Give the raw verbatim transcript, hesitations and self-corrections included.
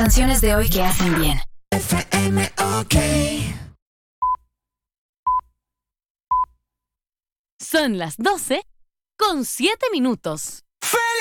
canciones de hoy que hacen bien. F M, ok. Son las doce con siete minutos. ¡Feliz!